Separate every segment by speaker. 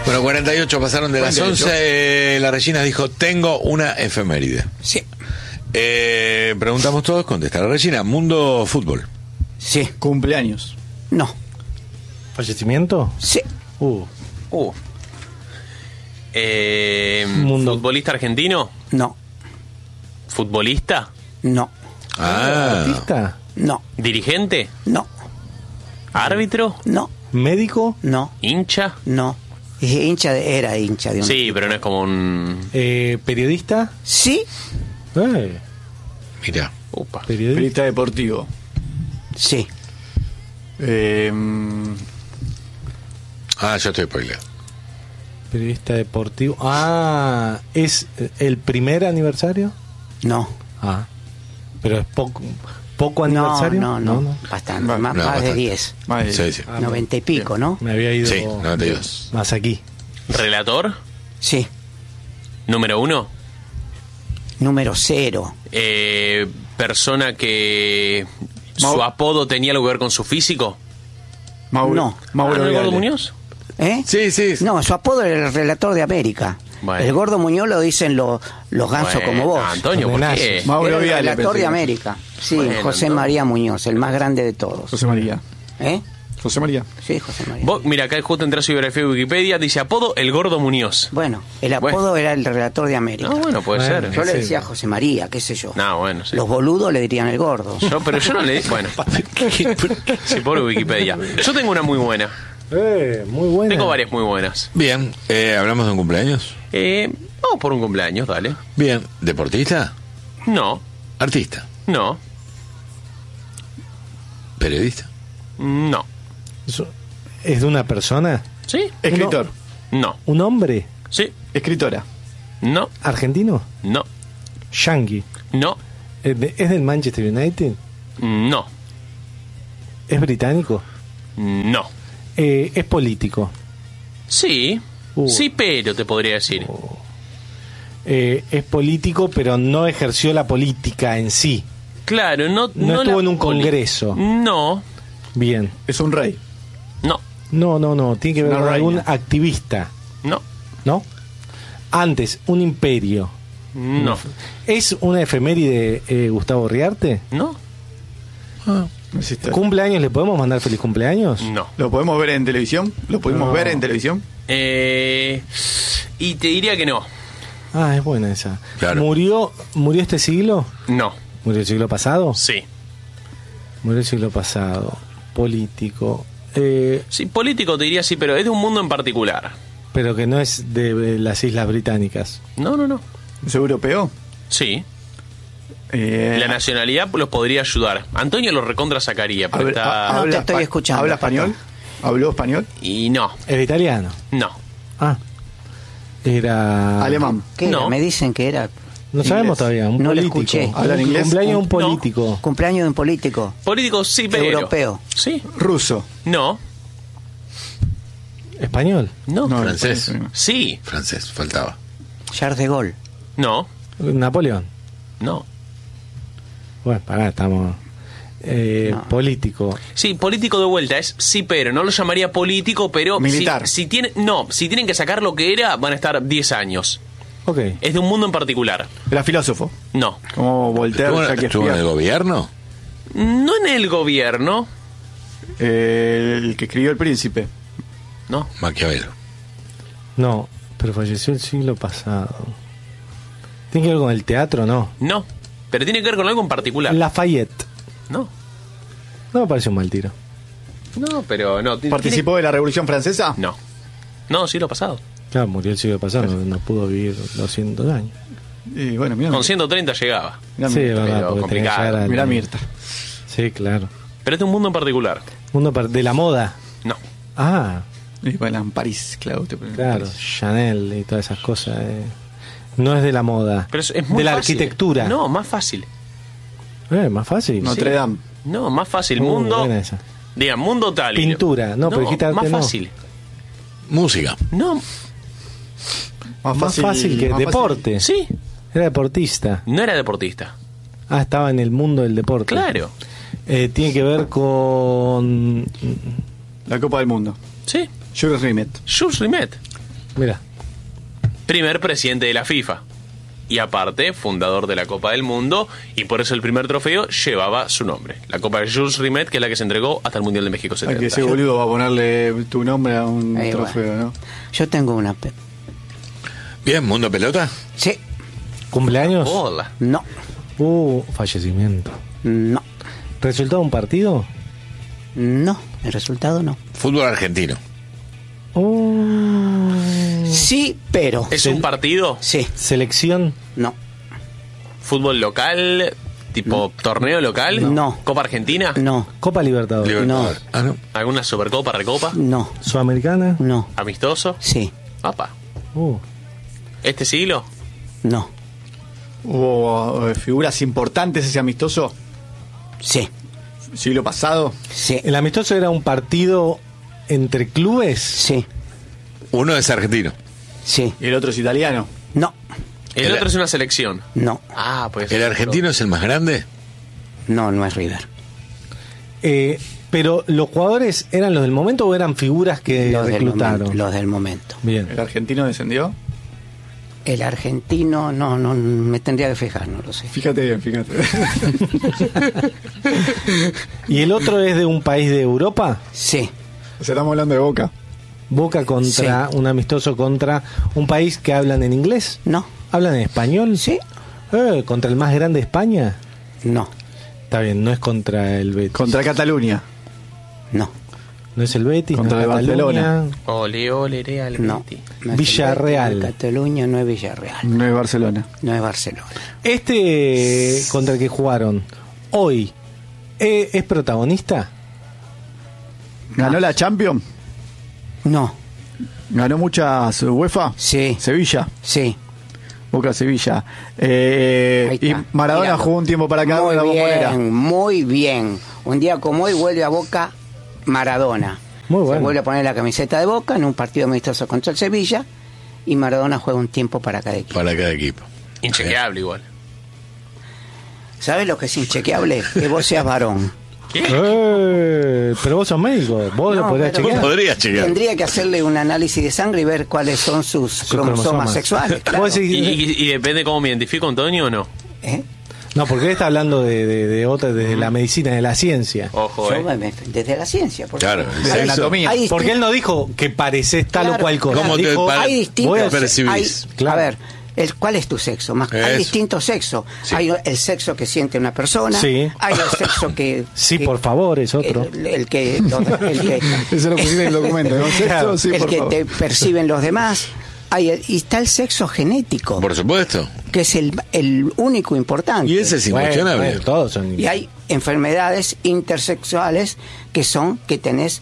Speaker 1: Bueno, 48 pasaron de las 11. La Regina dijo, tengo una efeméride.
Speaker 2: Sí.
Speaker 1: Preguntamos todos, contesta la Regina. Mundo fútbol.
Speaker 2: Sí.
Speaker 3: Cumpleaños.
Speaker 2: No.
Speaker 4: ¿Fallecimiento?
Speaker 2: Sí.
Speaker 4: Mundo.
Speaker 5: ¿Futbolista argentino?
Speaker 2: No.
Speaker 5: ¿Futbolista?
Speaker 2: No.
Speaker 4: ¿Artista?
Speaker 2: No.
Speaker 5: ¿Dirigente?
Speaker 2: No.
Speaker 5: ¿Árbitro?
Speaker 2: No.
Speaker 4: ¿Médico?
Speaker 2: No.
Speaker 5: ¿Hincha?
Speaker 2: No. Era hincha de un...
Speaker 5: Sí, pero no es como un...
Speaker 4: ¿Periodista?
Speaker 2: Sí.
Speaker 1: Mira.
Speaker 5: Upa.
Speaker 3: Periodista deportivo.
Speaker 2: Sí.
Speaker 1: Ya estoy spoiler.
Speaker 4: Periodista deportivo. ¿Es el primer aniversario?
Speaker 2: No.
Speaker 4: Pero es poco aniversario.
Speaker 2: No. Bastante. Más de
Speaker 1: bastante.
Speaker 2: 10.
Speaker 1: Sí.
Speaker 2: 90 y pico, ¿no?
Speaker 4: Me había ido
Speaker 1: Sí, 92.
Speaker 4: más aquí.
Speaker 5: ¿Relator?
Speaker 2: Sí.
Speaker 5: ¿Número 1?
Speaker 2: Número 0.
Speaker 5: ¿Persona que su apodo tenía algo que ver con su físico?
Speaker 2: No.
Speaker 3: Mauro
Speaker 5: ¿no el Gordo
Speaker 3: Viale.
Speaker 5: Muñoz?
Speaker 1: Sí.
Speaker 2: No, su apodo era el relator de América.
Speaker 5: Bueno.
Speaker 2: El Gordo Muñoz lo dicen los gansos como vos.
Speaker 5: Antonio, ¿por qué?
Speaker 3: Mauro
Speaker 2: Era el
Speaker 3: Viale,
Speaker 2: relator
Speaker 3: pensé
Speaker 2: de
Speaker 3: que-
Speaker 2: América. Sí,
Speaker 5: Bueno,
Speaker 2: José
Speaker 5: no.
Speaker 2: María Muñoz, el más grande de todos.
Speaker 3: José María. José María.
Speaker 2: Sí, José María.
Speaker 5: Mira, acá justo entré a su biografía de Wikipedia, dice apodo El Gordo Muñoz.
Speaker 2: Bueno, el apodo era el relator de América.
Speaker 5: No, bueno, puede
Speaker 4: Bueno.
Speaker 5: ser.
Speaker 2: Yo le
Speaker 4: sí.
Speaker 2: decía José María, qué sé yo.
Speaker 5: No, bueno, sí.
Speaker 2: Los boludos le dirían el gordo.
Speaker 5: Pero yo no le... Bueno. Sí, pobre Wikipedia. Yo tengo una muy buena.
Speaker 4: Muy buena.
Speaker 5: Tengo varias muy buenas.
Speaker 1: Bien, ¿hablamos de un cumpleaños?
Speaker 5: Vamos por un cumpleaños, dale.
Speaker 1: Bien, ¿deportista?
Speaker 5: No,
Speaker 1: ¿Artista?
Speaker 5: no,
Speaker 1: ¿Periodista?
Speaker 5: no.
Speaker 4: ¿Es de una persona?
Speaker 5: ¿Sí?
Speaker 3: Escritor.
Speaker 5: No.
Speaker 4: ¿Un hombre?
Speaker 5: Sí.
Speaker 3: Escritora.
Speaker 5: No.
Speaker 4: ¿Argentino?
Speaker 5: No.
Speaker 4: ¿Yankee?
Speaker 5: No.
Speaker 4: ¿Es del Manchester United?
Speaker 5: No.
Speaker 4: ¿Es británico?
Speaker 5: No.
Speaker 4: ¿Es político?
Speaker 5: Sí. Sí, pero te podría decir.
Speaker 4: Es político, pero no ejerció la política en sí.
Speaker 5: Claro, no
Speaker 4: No estuvo en un
Speaker 5: poli-
Speaker 4: congreso.
Speaker 5: No.
Speaker 4: Bien.
Speaker 3: Es un rey.
Speaker 5: No.
Speaker 4: No. Tiene que ver
Speaker 3: Una
Speaker 4: con algún
Speaker 3: reina.
Speaker 4: activista.
Speaker 5: No.
Speaker 4: ¿No? Antes, un imperio.
Speaker 5: No.
Speaker 4: ¿Es una efeméride Gustavo Riarte?
Speaker 5: No.
Speaker 4: ¿Cumpleaños? ¿Le podemos mandar feliz cumpleaños?
Speaker 5: No.
Speaker 3: ¿Lo podemos ver en televisión? ¿Lo pudimos
Speaker 4: No.
Speaker 3: ver en televisión?
Speaker 5: Y te diría que no.
Speaker 4: Es buena esa.
Speaker 1: Claro.
Speaker 4: ¿Murió este siglo?
Speaker 5: No.
Speaker 4: ¿Murió el siglo pasado?
Speaker 5: Sí.
Speaker 4: Murió el siglo pasado. Político.
Speaker 5: Sí, político te diría sí, pero es de un mundo en particular.
Speaker 4: Pero que no es de las Islas Británicas.
Speaker 5: No.
Speaker 3: ¿Es europeo?
Speaker 5: Sí. La nacionalidad los podría ayudar. Antonio lo recontra sacaría, pero está...
Speaker 2: No te estoy escuchando,
Speaker 3: ¿Habla
Speaker 2: Pato.
Speaker 3: español? ¿Habló español?
Speaker 5: Y no.
Speaker 4: ¿Era italiano?
Speaker 5: No.
Speaker 4: Era...
Speaker 3: Alemán.
Speaker 2: ¿Qué era?
Speaker 5: No.
Speaker 2: Me dicen que era
Speaker 4: No sabemos todavía. Un
Speaker 2: No lo
Speaker 4: político.
Speaker 2: escuché.
Speaker 3: ¿Hablan inglés?
Speaker 4: Cumpleaños de un
Speaker 5: No.
Speaker 4: político.
Speaker 2: cumpleaños de un político.
Speaker 5: Político sí, pero...
Speaker 2: Europeo.
Speaker 5: Sí.
Speaker 3: Ruso.
Speaker 5: No.
Speaker 4: ¿Español?
Speaker 5: No.
Speaker 3: No,
Speaker 1: Francés.
Speaker 5: Sí.
Speaker 1: Francés, faltaba.
Speaker 2: Charles de Gaulle.
Speaker 5: No.
Speaker 4: ¿Napoleón?
Speaker 5: No.
Speaker 4: Bueno, pará, estamos... Político.
Speaker 5: Sí, político de vuelta, es sí, pero no lo llamaría político, pero
Speaker 3: Militar.
Speaker 5: si tienen que sacar lo que era, van a estar 10 años.
Speaker 4: Ok.
Speaker 5: Es de un mundo en particular.
Speaker 3: Era filósofo.
Speaker 5: No.
Speaker 3: Como Voltaire,
Speaker 1: ¿Estuvo en el
Speaker 3: Shakespeare.
Speaker 1: gobierno?
Speaker 5: No en el gobierno.
Speaker 3: El que escribió El Príncipe.
Speaker 5: No.
Speaker 1: Maquiavelo.
Speaker 4: No, pero falleció el siglo pasado. ¿Tiene que ver con el teatro? No.
Speaker 5: No. Pero tiene que ver con algo en particular.
Speaker 4: Lafayette.
Speaker 5: No.
Speaker 4: No me parece un mal tiro.
Speaker 5: No, pero no.
Speaker 3: ¿Participó de la Revolución Francesa?
Speaker 5: No. No, siglo pasado.
Speaker 4: Claro, murió el siglo pasado, no pudo vivir 200 años.
Speaker 3: Y bueno, mirá.
Speaker 5: Con 130 llegaba.
Speaker 3: Mirá,
Speaker 4: Sí, es verdad,
Speaker 5: pero
Speaker 4: porque tenía que
Speaker 5: complicado.
Speaker 4: llegar a-
Speaker 3: mirá Mirta.
Speaker 4: Sí, claro.
Speaker 5: Pero es de un mundo en particular.
Speaker 4: Mundo de la moda.
Speaker 5: No.
Speaker 3: Y bueno, en París, claro.
Speaker 4: Claro, Chanel y todas esas cosas. No es de la moda.
Speaker 5: Pero es muy
Speaker 4: de la
Speaker 5: fácil.
Speaker 4: arquitectura.
Speaker 5: No, más fácil.
Speaker 4: Más fácil.
Speaker 3: Notre Dame.
Speaker 5: No, más fácil. Mundo.
Speaker 4: Buena esa.
Speaker 5: Digan, mundo tal.
Speaker 4: Pintura. No, pero dijiste arte,
Speaker 5: más
Speaker 4: no.
Speaker 5: fácil.
Speaker 1: Música.
Speaker 5: No.
Speaker 4: Más fácil que
Speaker 3: más
Speaker 4: deporte.
Speaker 5: Sí.
Speaker 4: Era deportista.
Speaker 5: No era deportista.
Speaker 4: Estaba en el mundo del deporte.
Speaker 5: Claro.
Speaker 4: Tiene que ver con...
Speaker 3: La Copa del Mundo.
Speaker 5: Sí.
Speaker 3: Jules Rimet.
Speaker 5: Jules Rimet.
Speaker 4: Mira.
Speaker 5: Primer presidente de la FIFA. Y aparte, fundador de la Copa del Mundo, y por eso el primer trofeo llevaba su nombre. La Copa de Jules Rimet, que es la que se entregó hasta el Mundial de México 70.
Speaker 3: Que ese boludo va a ponerle tu nombre a un
Speaker 2: Ahí
Speaker 3: trofeo,
Speaker 2: va.
Speaker 3: ¿no?
Speaker 2: Yo tengo una...
Speaker 1: Bien, Mundo Pelota.
Speaker 2: Sí.
Speaker 4: ¿Cumpleaños?
Speaker 5: Hola.
Speaker 2: No.
Speaker 4: Fallecimiento.
Speaker 2: No.
Speaker 4: ¿Resultado de un partido?
Speaker 2: No. El resultado no.
Speaker 1: Fútbol argentino.
Speaker 2: Sí, pero...
Speaker 5: ¿Es un partido?
Speaker 2: Sí.
Speaker 4: ¿Selección?
Speaker 2: No.
Speaker 5: ¿Fútbol local? ¿Tipo torneo local?
Speaker 2: No.
Speaker 5: ¿Copa Argentina?
Speaker 2: No.
Speaker 4: ¿Copa Libertadores?
Speaker 1: Libertadores. Ah, no.
Speaker 5: ¿Alguna Supercopa, Recopa?
Speaker 2: No.
Speaker 4: ¿Sudamericana?
Speaker 2: No.
Speaker 5: ¿Amistoso?
Speaker 2: Sí.
Speaker 5: Papá.
Speaker 4: Uh,
Speaker 5: ¿Este siglo?
Speaker 2: No.
Speaker 3: ¿Hubo figuras importantes ese amistoso?
Speaker 2: Sí.
Speaker 3: ¿Siglo pasado?
Speaker 2: Sí.
Speaker 4: ¿El amistoso era un partido entre clubes?
Speaker 2: Sí.
Speaker 1: Uno es argentino.
Speaker 2: Sí.
Speaker 3: ¿Y el otro es italiano?
Speaker 2: No.
Speaker 5: El otro es una selección.
Speaker 2: No.
Speaker 5: Ah, pues.
Speaker 1: ¿El argentino es el más grande?
Speaker 2: No, no es River.
Speaker 4: Pero ¿los jugadores eran los del momento o eran figuras que
Speaker 2: Los del
Speaker 4: reclutaron?
Speaker 2: momento, los del momento.
Speaker 4: Bien.
Speaker 3: ¿El argentino descendió?
Speaker 2: El argentino, no, me tendría que fijar, no lo sé.
Speaker 3: Fíjate bien, fíjate.
Speaker 4: ¿Y el otro es de un país de Europa?
Speaker 2: Sí.
Speaker 3: O sea, estamos hablando de Boca.
Speaker 4: Boca contra un amistoso contra un país que hablan en inglés.
Speaker 2: No.
Speaker 4: ¿Hablan en español?
Speaker 2: Sí.
Speaker 4: ¿Contra el más grande de España?
Speaker 2: No.
Speaker 4: Está bien, no es contra el Betis.
Speaker 3: Contra Cataluña.
Speaker 2: No.
Speaker 4: No es el Betis,
Speaker 3: Contra
Speaker 4: no es
Speaker 3: el
Speaker 4: Cataluña.
Speaker 3: Barcelona.
Speaker 5: Ole, ole, Real.
Speaker 2: No.
Speaker 5: Betis.
Speaker 2: No es
Speaker 4: Villarreal.
Speaker 2: el Betis, Cataluña no es Villarreal.
Speaker 3: No es Barcelona.
Speaker 2: No es Barcelona.
Speaker 4: Este contra el que jugaron hoy, ¿es protagonista?
Speaker 3: ¿Ganó la Champions?
Speaker 2: No.
Speaker 3: ¿Ganó muchas UEFA?
Speaker 2: Sí.
Speaker 3: Sevilla.
Speaker 2: Sí.
Speaker 3: Boca Sevilla.
Speaker 2: Ahí
Speaker 3: Y
Speaker 2: está.
Speaker 3: Maradona
Speaker 2: Mira.
Speaker 3: jugó un tiempo para acá
Speaker 2: Muy
Speaker 3: en la Bombonera.
Speaker 2: bien, muy bien. Un día como hoy vuelve a Boca Maradona.
Speaker 4: Muy bueno.
Speaker 2: Se vuelve a poner la camiseta de Boca en un partido amistoso contra el Sevilla y Maradona juega un tiempo para cada equipo.
Speaker 1: Para cada equipo.
Speaker 5: Inchequeable igual.
Speaker 2: ¿Sabes lo que es inchequeable? Que vos seas varón.
Speaker 4: Pero vos sos médico, vos lo
Speaker 2: No,
Speaker 4: podrías
Speaker 2: pero
Speaker 4: chequear.
Speaker 1: Vos podrías chequear.
Speaker 2: Tendría que hacerle un análisis de sangre y ver cuáles son sus cromosomas sexuales. Claro.
Speaker 4: Vos decís-
Speaker 5: ¿Y depende cómo me identifico, Antonio, o no?
Speaker 2: ¿Eh?
Speaker 4: No, porque él está hablando de otra, de la medicina, de la ciencia.
Speaker 5: Ojo,
Speaker 2: Yo desde la ciencia. Porque
Speaker 1: Claro,
Speaker 3: De la
Speaker 1: Hay-
Speaker 3: anatomía.
Speaker 2: hay
Speaker 4: Porque él no dijo que pareces tal
Speaker 2: Claro,
Speaker 4: o cual cosa.
Speaker 1: ¿Cómo te
Speaker 4: Dijo,
Speaker 1: pare-
Speaker 2: hay distintos
Speaker 1: Voy a percibís.
Speaker 4: Claro.
Speaker 2: A ver, ¿cuál es tu sexo? Hay
Speaker 1: Eso.
Speaker 2: distintos sexos.
Speaker 1: Sí.
Speaker 2: Hay el sexo que siente una persona.
Speaker 4: Sí.
Speaker 2: Hay el sexo que...
Speaker 4: Sí,
Speaker 2: que-
Speaker 4: por favor, es otro.
Speaker 2: El que... el que
Speaker 3: Eso lo pusiste en el documento, ¿no?
Speaker 4: Claro.
Speaker 3: Sí,
Speaker 2: el
Speaker 3: por
Speaker 2: que
Speaker 3: favor.
Speaker 2: te perciben los demás. Y está el sexo genético,
Speaker 1: Por supuesto.
Speaker 2: que es el único importante.
Speaker 1: Y ese es
Speaker 4: Bueno,
Speaker 1: incuestionable.
Speaker 4: bueno, todos son.
Speaker 2: Y hay enfermedades intersexuales que son que tenés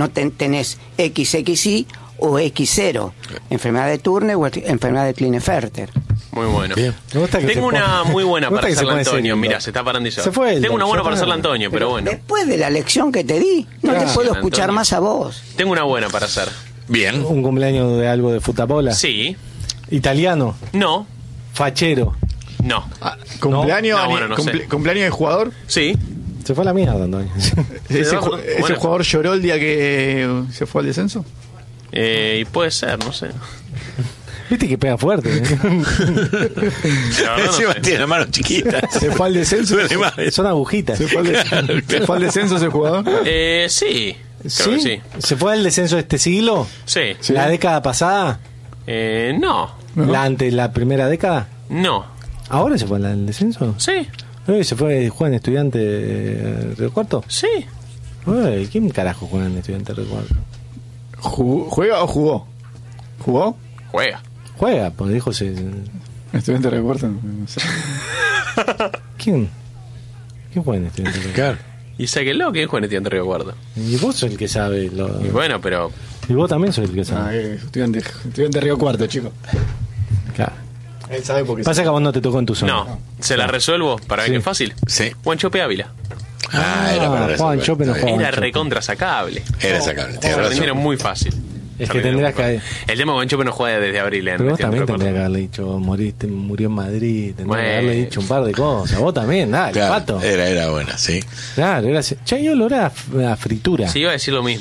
Speaker 2: XXI o X0, enfermedad de Turner o enfermedad de Klinefelter.
Speaker 5: Muy bueno.
Speaker 1: Bien.
Speaker 4: Me gusta que
Speaker 5: Tengo
Speaker 4: se
Speaker 5: una
Speaker 4: pone-
Speaker 5: muy buena
Speaker 4: me gusta
Speaker 5: para
Speaker 4: que se
Speaker 5: hacerle a
Speaker 4: pone
Speaker 5: Antonio.
Speaker 4: serio.
Speaker 5: Mira, se está parando y
Speaker 4: Se fue el
Speaker 5: Tengo una buena para hacerle a
Speaker 4: doctor.
Speaker 5: Antonio, pero bueno.
Speaker 2: Después de la lección que te di, no
Speaker 4: Claro.
Speaker 2: te puedo escuchar
Speaker 5: Antonio.
Speaker 2: más a vos.
Speaker 5: Tengo una buena para hacer.
Speaker 1: Bien.
Speaker 4: Un cumpleaños de algo de futabola.
Speaker 5: Sí.
Speaker 4: Italiano,
Speaker 5: No.
Speaker 4: fachero.
Speaker 5: No.
Speaker 3: Ah, ¿Cumpleaños,
Speaker 5: No, bueno, no sé.
Speaker 3: ¿Cumpleaños de jugador?
Speaker 5: Sí.
Speaker 4: Se fue a la mierda, Antonio.
Speaker 3: ¿Ese,
Speaker 5: no,
Speaker 3: ese
Speaker 5: bueno.
Speaker 3: jugador lloró el día que se fue al descenso?
Speaker 5: Y puede ser, no sé.
Speaker 4: Viste que pega fuerte. ¿eh?
Speaker 5: La verdad no
Speaker 1: Encima
Speaker 5: sé.
Speaker 1: tiene la mano chiquita.
Speaker 3: ¿Se fue al descenso?
Speaker 1: Duele más.
Speaker 4: Son agujitas.
Speaker 3: ¿Se fue al descenso ese jugador?
Speaker 5: Sí. Creo que sí.
Speaker 4: ¿Se fue al descenso de este siglo?
Speaker 5: Sí.
Speaker 3: Sí.
Speaker 4: ¿La década pasada?
Speaker 5: No.
Speaker 3: ¿No?
Speaker 4: ¿La primera década?
Speaker 5: No.
Speaker 4: ¿Ahora se fue al descenso?
Speaker 5: Sí.
Speaker 4: ¿Se fue juega en Estudiante Río Cuarto?
Speaker 5: Sí.
Speaker 4: ¿Quién carajo juega en Estudiante Río Cuarto?
Speaker 3: ¿Juega o jugó? ¿Jugó?
Speaker 5: Juega.
Speaker 4: Juega, pues dijo
Speaker 3: Estudiante recuerdo. No sé.
Speaker 4: ¿Quién? ¿Quién juega en Estudiante Río Cuarto?
Speaker 1: Claro.
Speaker 5: Y sáquenlo, ¿quién juega en Estudiante Río Cuarto?
Speaker 4: Y vos sos el que sabe.
Speaker 5: Y bueno, pero.
Speaker 4: Y vos también sos el que
Speaker 3: Ah,
Speaker 4: sabe.
Speaker 3: estudiante Río Cuarto, chico.
Speaker 4: Claro.
Speaker 3: Él sabe porque
Speaker 4: Pasa que a vos no te tocó en tu zona.
Speaker 5: No. ¿Se la resuelvo? Para
Speaker 4: Sí.
Speaker 5: que es fácil.
Speaker 1: Sí.
Speaker 5: Guanchope Ávila.
Speaker 1: Era para
Speaker 4: Juan
Speaker 1: resolver.
Speaker 4: Chope no
Speaker 1: Está bien.
Speaker 4: juega.
Speaker 5: Era
Speaker 4: Guanchope.
Speaker 5: recontra sacable.
Speaker 1: Era sacable.
Speaker 5: Se
Speaker 1: Tienes razón.
Speaker 5: rendieron muy fácil.
Speaker 4: Es
Speaker 5: Se
Speaker 4: que
Speaker 5: rendieron
Speaker 4: tendrías
Speaker 5: muy
Speaker 4: que-
Speaker 5: fácil. El tema Guanchope no juega desde abril en
Speaker 4: Pero vos también
Speaker 5: Estudiante
Speaker 4: tendrías que
Speaker 5: Río
Speaker 4: haberle dicho, murió en Madrid, tendrías
Speaker 5: Bueno.
Speaker 4: que haberle dicho un par de cosas. Vos también, dale,
Speaker 1: Claro,
Speaker 4: pato.
Speaker 1: era buena, sí.
Speaker 4: Claro, che, hay olor a fritura.
Speaker 5: Cuarto. Sí, iba a decir lo mismo.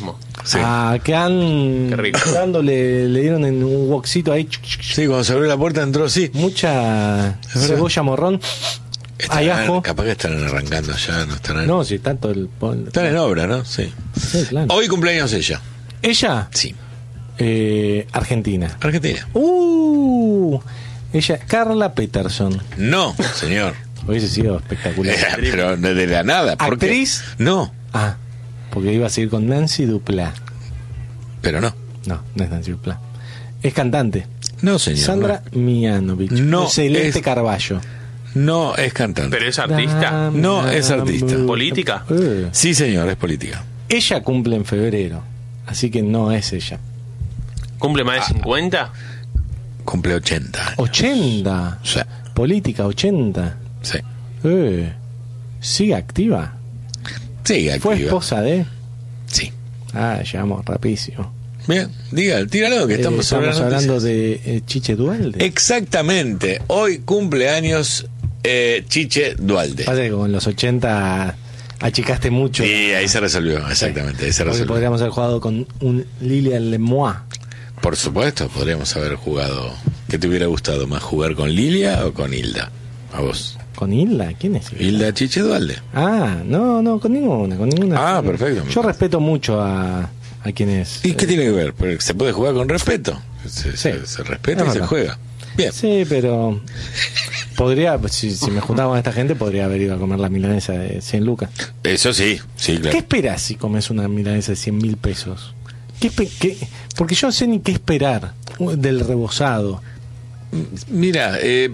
Speaker 1: Sí.
Speaker 4: Que han
Speaker 5: Qué rico.
Speaker 4: le dieron en un wokcito ahí
Speaker 1: Sí, cuando se abrió la puerta entró, sí.
Speaker 4: mucha
Speaker 1: verdad.
Speaker 4: cebolla morrón. Hay ajo.
Speaker 1: Capaz que están arrancando ya, no están
Speaker 4: No, si tanto el
Speaker 1: Están en obra, ¿no? Sí.
Speaker 4: Sí, claro.
Speaker 1: Hoy cumpleaños ella.
Speaker 4: Ella,
Speaker 1: Sí.
Speaker 4: Argentina.
Speaker 1: Argentina.
Speaker 4: Ella, Carla Peterson.
Speaker 1: No, señor.
Speaker 4: Hubiese sido espectacular.
Speaker 1: Pero de la nada. ¿Por qué?
Speaker 4: ¿Actriz?
Speaker 1: No,
Speaker 4: Porque iba a seguir con Nancy Duplá.
Speaker 1: pero no.
Speaker 4: No es Nancy Duplá. Es cantante.
Speaker 1: No, señor.
Speaker 4: Sandra Mianovich.
Speaker 1: No,
Speaker 4: Celeste
Speaker 1: es-
Speaker 4: Carballo.
Speaker 1: No es cantante.
Speaker 5: Pero es artista.
Speaker 1: No, es artista.
Speaker 5: ¿Política?
Speaker 1: Sí, señor, es política.
Speaker 4: Ella cumple en febrero. Así que no es ella.
Speaker 5: ¿Cumple más de 50?
Speaker 1: Cumple 80 años.
Speaker 4: 80.
Speaker 1: Sí,
Speaker 4: Política, 80.
Speaker 1: sí.
Speaker 4: ¿Sigue activa?
Speaker 1: Sí,
Speaker 4: ¿Fue
Speaker 1: activa.
Speaker 4: esposa de?
Speaker 1: Sí.
Speaker 4: Llegamos rapidísimo.
Speaker 1: Bien, diga, tíralo que estamos sobre las
Speaker 4: hablando
Speaker 1: noticias.
Speaker 4: de Chiche Dualde.
Speaker 1: Exactamente. Hoy cumple años Chiche Dualde.
Speaker 4: Pasa que con los 80 achicaste mucho.
Speaker 1: Y ahí se resolvió, exactamente. Ahí se
Speaker 4: Porque
Speaker 1: resolvió.
Speaker 4: podríamos haber jugado con un Lilian Lemois.
Speaker 1: Por supuesto, podríamos haber jugado. ¿Qué te hubiera gustado más, jugar con Lilia o con Hilda? A vos.
Speaker 4: ¿Con Hilda? ¿Quién es Hilda?
Speaker 1: Hilda Chiche Dualde.
Speaker 4: No, con ninguna.
Speaker 1: Ah, perfecto.
Speaker 4: Yo respeto mucho a quienes...
Speaker 1: ¿Y qué tiene que ver? Porque se puede jugar con respeto. Se respeta
Speaker 4: Es
Speaker 1: y se
Speaker 4: verdad.
Speaker 1: juega. Bien.
Speaker 4: Sí, pero podría, si me juntaba con esta gente, podría haber ido a comer la milanesa de 100 lucas.
Speaker 1: Eso sí, sí,
Speaker 4: ¿Qué
Speaker 1: claro.
Speaker 4: esperás si comes una milanesa de 100.000 pesos? Porque yo no sé ni qué esperar del rebozado.
Speaker 1: Mira,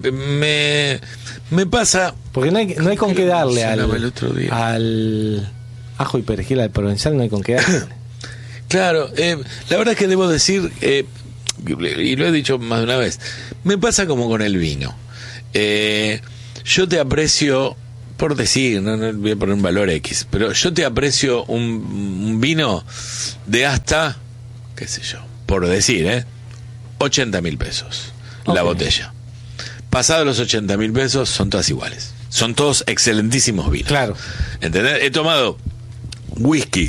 Speaker 1: me pasa.
Speaker 4: Porque no hay con qué darle
Speaker 1: mencionaba el otro día.
Speaker 4: al ajo y perejil al provenzal, no hay con qué darle.
Speaker 1: Claro, la verdad es que debo decir, y lo he dicho más de una vez, me pasa como con el vino. Yo te aprecio, por decir, no voy a poner un valor X, pero yo te aprecio un vino de hasta, qué sé yo, por decir, 80.000 pesos la
Speaker 4: Ok.
Speaker 1: botella. Pasado los 80.000 pesos son todas iguales. Son todos excelentísimos vinos.
Speaker 4: Claro.
Speaker 1: ¿Entendés? He tomado whisky,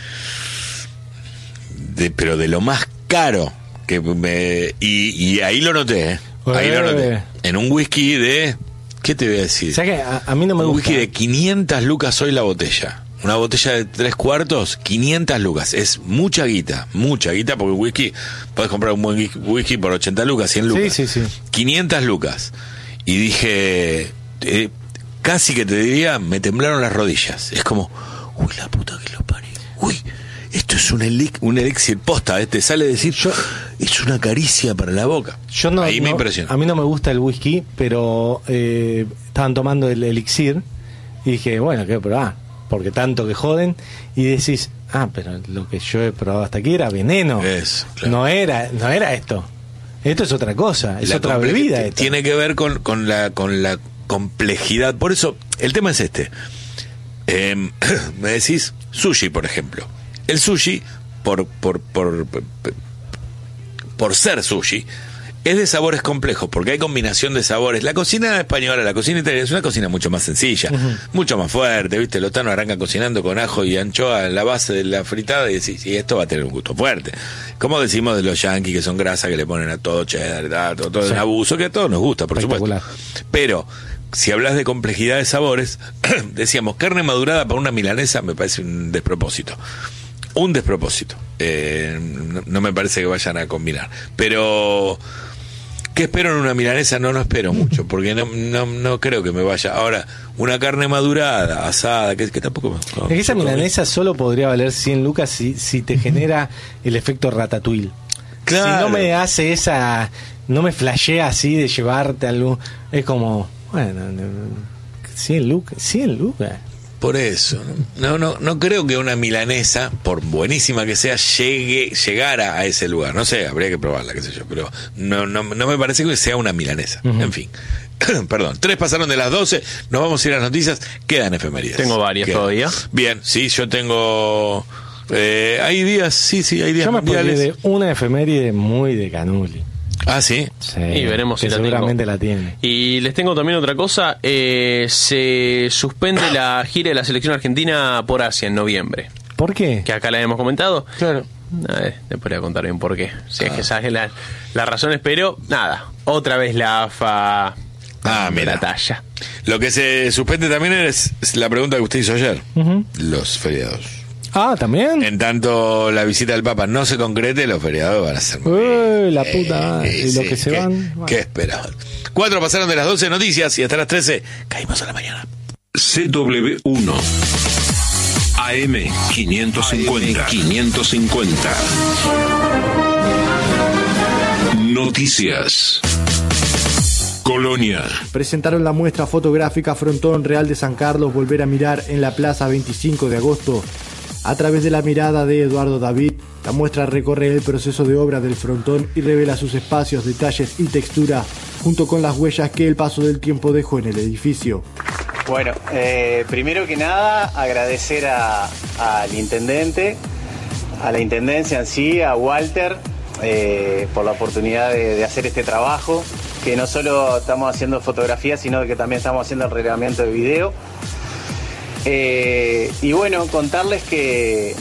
Speaker 1: pero de lo más caro que y ahí lo noté, ahí lo noté. En un whisky de, ¿qué te voy a decir?
Speaker 4: O sea que a mí no me
Speaker 1: Un
Speaker 4: gusta.
Speaker 1: whisky de 500 lucas hoy la botella. Una botella de 3/4, 500 lucas. Es mucha guita, porque whisky, podés comprar un buen whisky por 80 lucas, 100 lucas.
Speaker 4: Sí.
Speaker 1: 500 lucas. Y dije, casi que te diría, me temblaron las rodillas. Es como, uy, la puta que lo parió. Uy, esto es un elixir posta. Te sale decir, es una caricia para la boca. Ahí me impresionó.
Speaker 4: A mí no me gusta el whisky, pero estaban tomando el elixir y dije, bueno, quiero probar, porque tanto que joden, y decís, pero lo que yo he probado hasta aquí era veneno.
Speaker 1: Eso, claro.
Speaker 4: No era esto. Esto es otra cosa, es
Speaker 1: La
Speaker 4: otra
Speaker 1: comple-
Speaker 4: bebida. Esto.
Speaker 1: Tiene que ver con la complejidad. Por eso, el tema es este. Me decís sushi, por ejemplo. El sushi, por ser sushi, es de sabores complejos, porque hay combinación de sabores. La cocina española, la cocina italiana es una cocina mucho más sencilla, mucho más fuerte, ¿viste? Los tanos arrancan cocinando con ajo y anchoa en la base de la fritada y decís, y esto va a tener un gusto fuerte. Como decimos de los yanquis, que son grasa, que le ponen a todo cheddar, todo
Speaker 4: Sí.
Speaker 1: un abuso, que a todos nos gusta, por supuesto.
Speaker 4: Espectacular.
Speaker 1: Pero, si hablas de complejidad de sabores, decíamos, carne madurada para una milanesa me parece un despropósito. Un despropósito. No me parece que vayan a combinar. Pero, ¿qué espero en una milanesa? No espero mucho, porque no creo que me vaya. Ahora, una carne madurada, asada, que tampoco me...
Speaker 4: Es que esa milanesa solo podría valer 100 lucas si te genera el efecto ratatouille.
Speaker 1: Claro.
Speaker 4: Si no me hace no me flashea así de llevarte algo, es como, bueno, 100 lucas.
Speaker 1: Por eso, no creo que una milanesa, por buenísima que sea, llegara a ese lugar. No sé, habría que probarla, qué sé yo, pero no me parece que sea una milanesa. En fin, perdón, 3 pasaron de las 12, nos vamos a ir a las noticias, quedan efemérides.
Speaker 5: Tengo varias todavía.
Speaker 1: Bien, sí, yo tengo... hay días, hay días
Speaker 4: Yo me acuerdo
Speaker 1: mundiales.
Speaker 4: de una efeméride muy de Canuli.
Speaker 1: Ah, sí.
Speaker 4: Sí,
Speaker 5: Y veremos
Speaker 4: que
Speaker 5: si la
Speaker 4: seguramente
Speaker 5: tengo.
Speaker 4: la tiene.
Speaker 5: Y les tengo también otra cosa. Se suspende la gira de la selección argentina por Asia en noviembre.
Speaker 4: ¿Por qué?
Speaker 5: Que acá la hemos comentado.
Speaker 1: Claro.
Speaker 5: Te podría contar bien por qué. Si es que sabes las razones, pero nada. Otra vez la AFA.
Speaker 1: Mira.
Speaker 5: La talla.
Speaker 1: Lo que se suspende también es la pregunta que usted hizo ayer. Los feriados.
Speaker 4: ¿También?
Speaker 1: En tanto la visita del Papa no se concrete, los feriados van a ser
Speaker 4: la puta madre. Y lo que se van. Bueno.
Speaker 1: ¿Qué esperaban? 4 pasaron de las 12 noticias y hasta las 13 caímos a la mañana.
Speaker 6: CW1 AM 550 Noticias. Colonia.
Speaker 7: Presentaron la muestra fotográfica Frontón Real de San Carlos, volver a mirar en la Plaza 25 de agosto. A través de la mirada de Eduardo David, la muestra recorre el proceso de obra del frontón y revela sus espacios, detalles y textura, junto con las huellas que el paso del tiempo dejó en el edificio.
Speaker 8: Bueno, primero que nada agradecer al intendente, a la intendencia en sí, a Walter, por la oportunidad de hacer este trabajo, que no solo estamos haciendo fotografías, sino que también estamos haciendo el reglamento de video. Y bueno, contarles que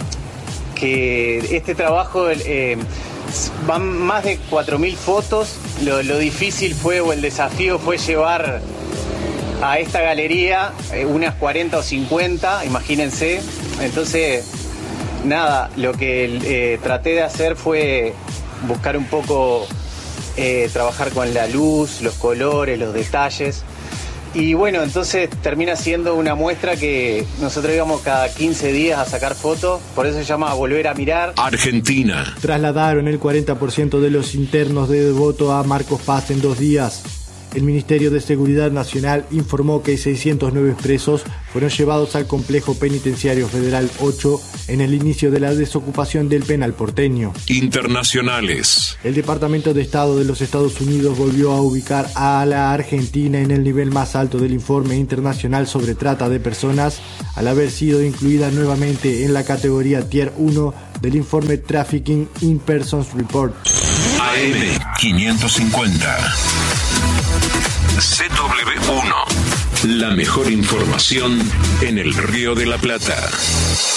Speaker 8: este trabajo van más de 4.000 fotos. Lo difícil fue, o el desafío fue llevar a esta galería unas 40 o 50, imagínense. Entonces, nada, lo que traté de hacer fue buscar un poco, trabajar con la luz, los colores, los detalles. Y bueno, entonces termina siendo una muestra que nosotros íbamos cada 15 días a sacar fotos, por eso se llama Volver a Mirar.
Speaker 6: Argentina.
Speaker 7: Trasladaron el 40% de los internos de Devoto a Marcos Paz en 2 días. El Ministerio de Seguridad Nacional informó que 609 presos fueron llevados al Complejo Penitenciario Federal 8 en el inicio de la desocupación del penal porteño.
Speaker 6: Internacionales.
Speaker 7: El Departamento de Estado de los Estados Unidos volvió a ubicar a la Argentina en el nivel más alto del informe internacional sobre trata de personas, al haber sido incluida nuevamente en la categoría Tier 1 del informe Trafficking in Persons Report.
Speaker 6: AM 550. CW1. La mejor información en el Río de la Plata.